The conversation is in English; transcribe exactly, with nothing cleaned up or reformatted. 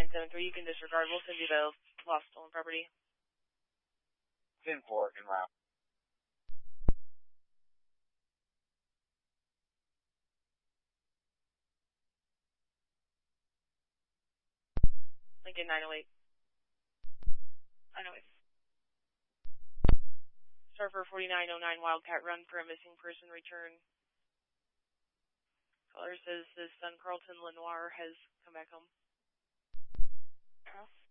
nine seven three, you can disregard. We'll send you the lost stolen property. ten four, en route. Lincoln nine oh eight. nine oh eight. Surfer forty-nine oh nine, Wildcat Run for a missing person return. Caller says his son Carlton Lenoir has come back home. Oh.